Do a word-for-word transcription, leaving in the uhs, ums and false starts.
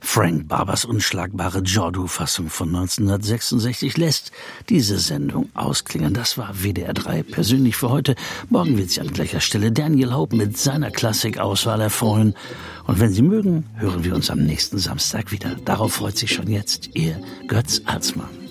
Frank Barbers unschlagbare Jordu-Fassung von neunzehnhundertsechsundsechzig lässt diese Sendung ausklingen. Das war W D R drei persönlich für heute. Morgen wird sich an gleicher Stelle Daniel Hope mit seiner Klassikauswahl erfreuen. Und wenn Sie mögen, hören wir uns am nächsten Samstag wieder. Darauf freut sich schon jetzt Ihr Götz Alsmann.